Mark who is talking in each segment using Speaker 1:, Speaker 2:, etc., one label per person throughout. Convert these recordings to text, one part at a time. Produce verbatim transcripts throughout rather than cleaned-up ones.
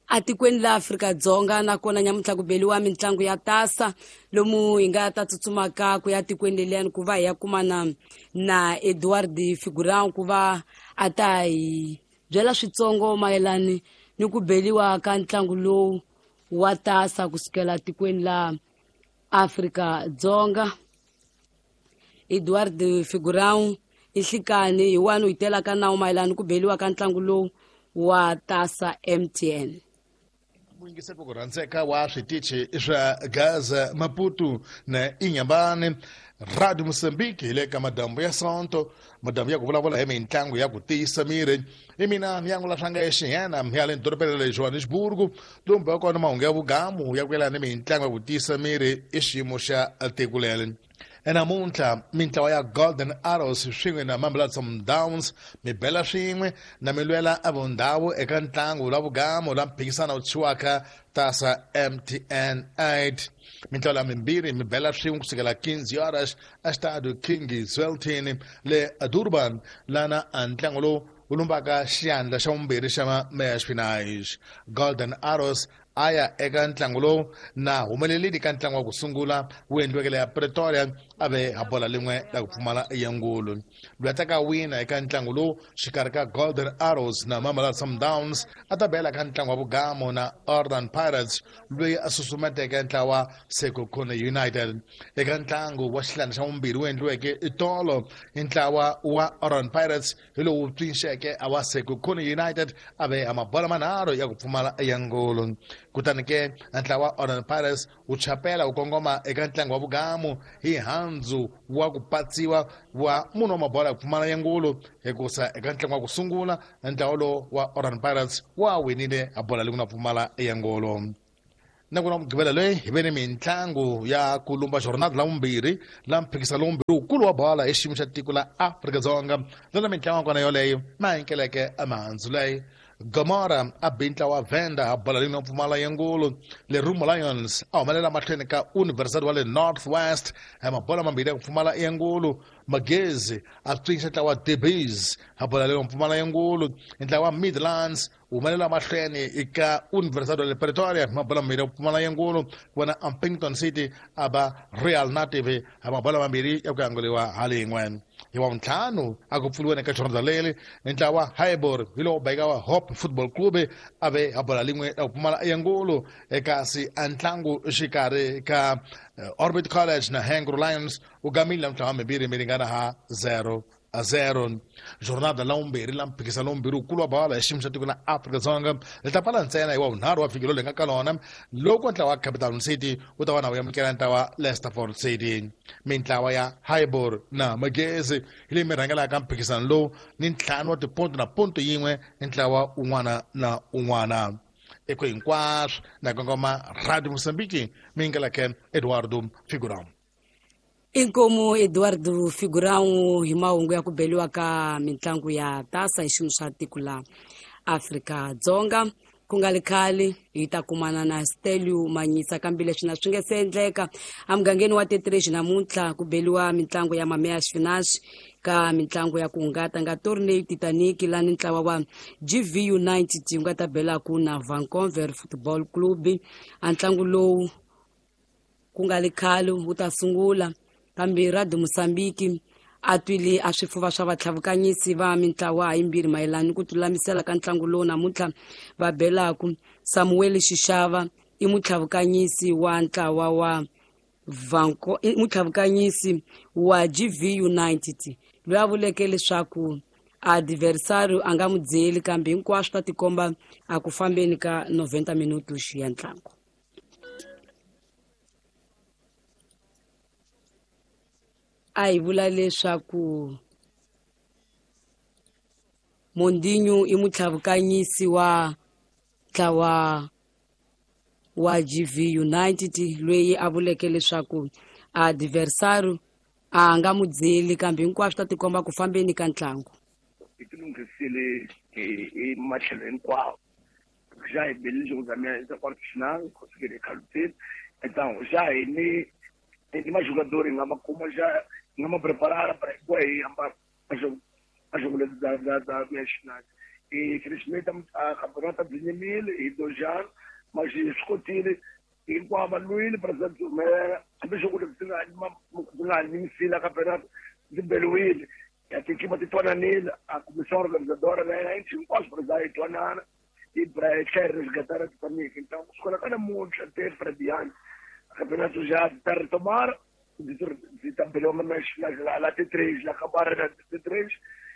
Speaker 1: atikweni la Afrika-Dzonga nakona nyamuntlha ku beliwa mitlangu ya tasa lomu hi nga ta tsutsumaka ku ya tikweni leliyani ku va hi ya kumana na Edward Figurão ku va a ta hi byela switsongo mayelani ni ku beliwa ka ntlangu lowu wa tasa kusukela tikweni la Afrika-Dzonga. Edward Figurão ihlikani hi wani uitela ka nawu mayelani ku beliwa ka ntlangu lowu wa tasa M T N.
Speaker 2: Mwingiseko kurandzeka wa switichi swa Gaza, Maputo na Inhambane, Radio Moçambique ile ka madambu ya Santo, madambu ya kuvulavula hi mitlangu ya ku tiyisa miri. Imina myangu la hlanga exihena mhyale ntoropelo le Johannesburgo, lomba kona mahungu ya vugamu ya kuela ni mitlangu ya ku tiyisa miri i xiyimo xa tiko leri. Namuntlha mitlawa ya Golden Arrows swin'we na Mamelodi Sundowns mi bela swin'we na mi lwela avundhawu eka ntlangu la vugamu la mphikisano wu tshiwaka tasa M T N eight. Mitlawa la mimbirhi mi bela swin'we kusukela quinze horas a Estádio King Zwelithini le Durban lana ntlangu lowu wu lumbaka xandla xa vumbirhi xa ma-Match Finais. Golden Arrows aya eka ntlangu lowu na humelelile ka ntlangu wa ku sungula wu endliweke ya Pretoria ave ha bola lin'we la ku pfumala yangulu. Loyi a taka wina eka ntlangu lowu xikarhi ka Golden Arrows na Mamelodi Sundowns a ta bela ka ntlangu wa vugamu na Orlando Pirates loyi a susumeteke ntlawa wa Sekhukhune United. Eka ntlangu wa xihlangi xa vumbirhi wu endliweke i tolo i ntlawa wa Orlando Pirates hi lowu pfinxeke a wa Sekhukhune United ave ha mabola manharhu ya ku pfumala yangulu. Kutani ke ntlawa wa Orlando Pirates wu chapela ku kongoma eka ntlangu wa vugamu hi handzu wa ku patsiwa wa munhu wa mabola ya ku pfumala yangulu hikusa eka ntlangu wa ku sungula ntlawa lowu wa Orlando Pirates wa winile ha bola leyi ku na pfumala yangulu. Na ku na mugqivela loyi hi ve ni mitlangu ya ku lumba jornada la vumbirhi la mphikisano lovumbirhi wukulu wa bola hi xiyimo xa tiko la Afrika-Dzonga lana mitlangu kona yoleyo ma hakeleke emihandzu leyi. Gomora a bintla wa Venda ha bola leyi na pfumala yangulu. Le Rumo Lions a humelela mahlweni ka University wa le Northwest ha mabola mambirhi ya ku pfumala yangulu. Magezi a pfinxa ntlawa wa Debbies ha bola leyi na pfumala yangulu. Ntlawa wa Midlands humelela mahlweni eka University wa le Pretoria mabola mambirhi ya ku pfumala yangulu. Wona Ampington City aba Real Native ha mabola mambirhi ya ku yanguliwa halin'we. Hi wa ntlhanu a ku pfuliwene eka jornada leli ntlawa wa Highbury hi lowu beka wa Hope Football Club ave ha bola lin'we ya ku pfumala yangulu ekasi a ntlangu xikarhi ka Orbit College na Hangro Lions wu gamile ntlawa mimbirhi mi ringana ha zero a zero. Jornada la vumbirhi la mphikisano wumbirhi wukulu wa bola hi xiyimo xa tiko la Afrika-Dzonga li ta pfala ntsena hi wa vunharhu wa vhiki lowu hi nga ka lona loko ntlawa wa Capital City wu ta va na vuyamukela ntlawa wa Leicester City. Mintlawa ya Highbury na Magezi hi leyi mi rhangelaka mphikisano lowu ni ntlhanu wa tiponto na ponto yin'we ntlawa un'wana na un'wana. Eko hinkwaswo na kongoma Radio Moçambique mi ngeleke Eduardo Figurão.
Speaker 1: Inkomu Eduardo Figurão hi mahungu ya ku beliwa ka mitlangu ya tasa hi xiyimo xa tiko la Afrika-Dzonga. Ku nga li khale hi ta kumana na Stelio Manyisa kambe leswi na swi nge se endleka emugangeni wa thirty-three namuntlha ku beliwa mitlangu ya ma-Match Finais ka mitlangu ya ku hungata nga Tornei Titanic lani ntlawa wa G V United wu nga ta belaku na Vancouver Football Club. A ntlangu lowu ku nga li khale wu ta sungula kambe Radio Moçambique a twile a swifuva swa vatlhavukanyisi va mitlawa himbirhi mayelani ku tulamisela ka ntlangu lowu namuntlha va belaku. Samuel Xixava i mutlhavukanyisi wa ntlawa wa Vanco i mutlhavukanyisi wa G V United loyi a vuleke leswaku adversary a nga mu dzeli kambe hinkwaswo ta tikomba a ku fambeni ka noventa minutos ya ntlangu. A hi vula leswaku Mondinho i mutlhavukanyisi wa ntlawa wa G V United loyi a vuleke leswaku adversary a nga mu dzeli kambe hinkwaswo ta tikomba ku fambeni ka ntlangu.
Speaker 3: Tilunghisile hi matlhelo hinkwawo já hi bele jogo da minha quarta final consegui calcular então já hi ni ni majogadores nga makuma já nga ma preparar para ir amba a jogo a jogo da da da minha final e felizmente a campeonato de mil e dois anos, mas escutei em qual a Luísa, por exemplo, a pessoa que tem uma fila campeonato de Beluísa, e a equipe de Tonanil, a comissão organizadora, a gente não pode precisar de Tonana e para querer resgatar a família. Então, os colegas muito até para diante. O campeonato já está a retomar, se está pelo menos lá T três, lá acabar na T três,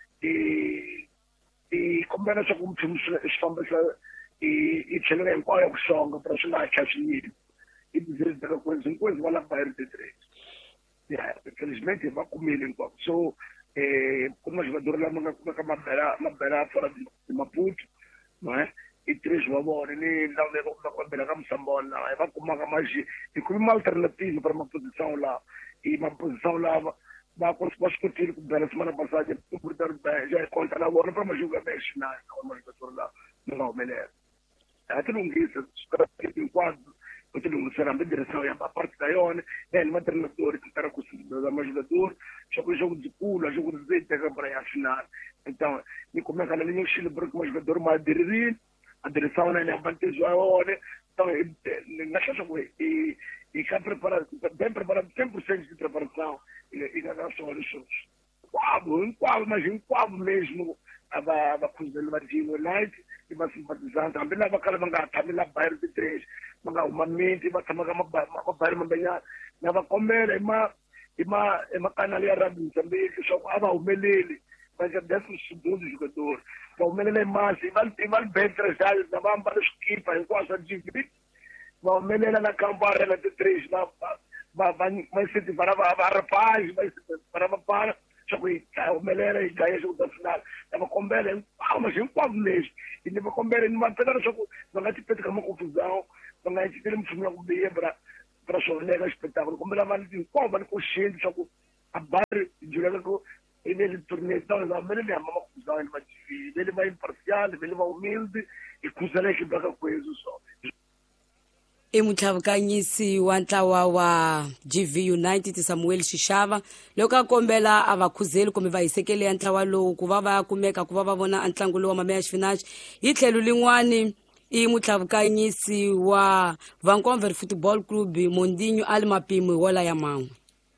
Speaker 3: e e combina só com os estamos e e chega em qual é o som para chegar a Casimiro e dizer que coisa em coisa vai lá para o T três. Infelizmente vai comer em qual. So, como jogador lá não é uma beira uma beira fora de Maputo, não é? E três valores nem não é como beira como Sambon lá, vai como mais e como uma alternativa para uma posição lá e uma posição lá vai com os discutir com a semana passada portanto já é contra na hora para uma jogar bem final como jogador lá não melhor até não disse que enquanto eu tenho será a direção e a parte da Ione é uma treinador que está com o jogador jogo jogo de pula jogo de zeite para a final então e como é que a linha Chile porque o jogador mais dirigir a direção não é bastante jogador então na chance e e cá preparado bem preparado cem por cento de preparação e na nossa soluções qual um qual mas um qual mesmo a a coisa do Martinho United e vai simpatizar também lá vai cara também lá bairro de três manga uma mente vai também uma uma bairro uma banha na vai comer uma uma uma canalia rádio também que só ava o melele mas é desse segundo jogador o melele mais e vai e vai bem trazer na vamos para os equipa em quase de vai melele na campanha na T três na vai vai se para para rapaz vai para para o melhor é ganhar o da final. Estava com bela, mas um quase mês. E depois com bela, não vai pegar só, não vai te pedir uma confusão, não vai te ter um filme com bem para para só ler o espetáculo. Como ela vai dizer, qual vai consciente só com a barra de jogar com ele torneio então, não vai nem uma confusão, ele vai ele vai imparcial, ele vai humilde e coisa que dá coisa só.
Speaker 1: I mutlhavukanyisi wa ntlawa wa G V United Samuel Shishava loko a kombela a vakhuzeli kumbe vahisekeli ya ntlawa lowu ku va va ya kumeka ku va va vona ntlangu lowu wa mameya xifinaxi hi tlhelo lin'wani i mutlhavukanyisi wa Vancouver Football Club Mondinho Ali Mapimo wola ya mangu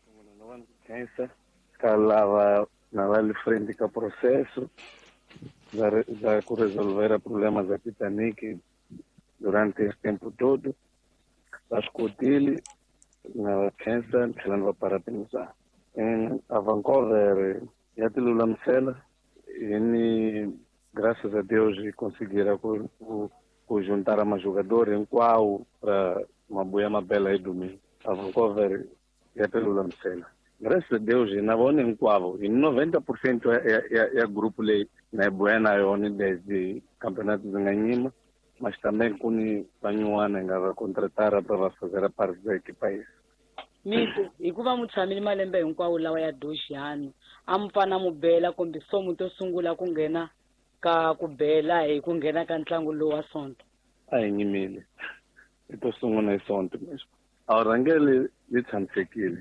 Speaker 4: calava na vale frente com o processo da, da resolver problemas da Titanic durante esse tempo todo. A escutar na pensa que ela não vai parar de pensar. Em a Vancouver, já te lula mcela e graças a Deus conseguiram juntar uma jogadora em qual para uma boa uma bela aí domingo. A Vancouver já te lula mcela. Graças a Deus, na boa em qual e noventa por cento é é é grupo lei na boa na Ione desde campeonato de Nganhima. Mas também com Panhuana vai contratar para fazer a parte da equipa.
Speaker 1: Mito, hikuva mutshamini malembe hinkwawo lawa ya doxi hani a mi fana mu bela kumbe somo to sungula ku nghena ka ku bela hi ku nghena ka ntlangu lowu wa sonto
Speaker 4: a hi nyimile i to sungula hi sonto mesmo a rhangeli li tshamisekile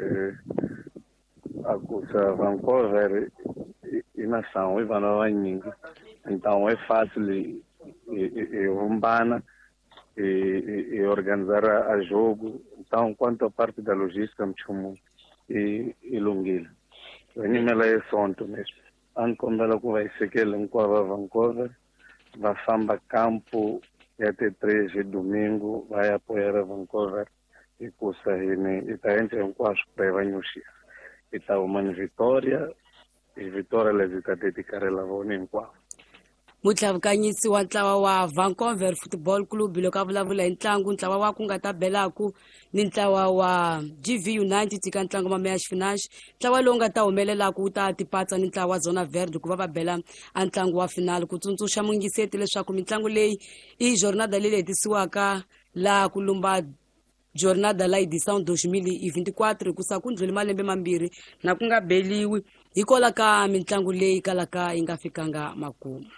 Speaker 4: a ku sa Vancouver i na sangue vana vanyingi então é fácil e umbana e, e organizar a jogo. Então, quanto à parte da logística, mchumu e e longila. Veni me lá é sonto mesmo. Quando ela vai ser que ela enquadra Vancouver, vai samba campo e até três de domingo vai apoiar a Vancouver e custa e está entre um quase para vai no X. E está uma vitória e vitória ela está dedicar ela vão em qual.
Speaker 1: Mutlhavukanyisi wa ntlawa wa Vancouver Football Club loko a vulavula hi ntlangu ntlawa wa ku nga ta belaku ni ntlawa wa G V United ka ntlangu mameya xifinaxi ntlawa lowu nga ta humelelaku wu ta tipatsa ni ntlawa wa Zona Verde ku va va bela a ntlangu wa final ku tsundzuxa mungiseti leswaku mitlangu leyi i jornada leyi hetisiwaka laha ku lumba jornada la edição dois mil e vinte e quatro kusa ku ndlhuli malembe mambirhi na ku nga beliwi hikola ka mitlangu leyi kalaka yi nga fikanga makumu.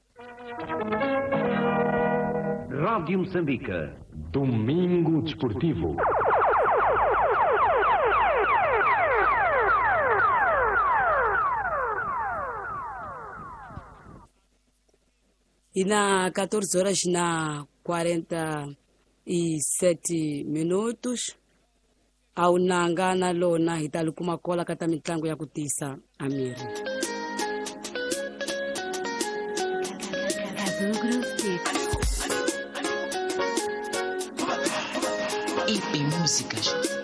Speaker 5: Rádio Moçambique, Domingo Desportivo.
Speaker 1: ina quatorze horas na quarenta e sete minutos. Au nanga na lona hitalukuma kola kata mitlangu ya kutisa Amiri.
Speaker 6: E P Músicas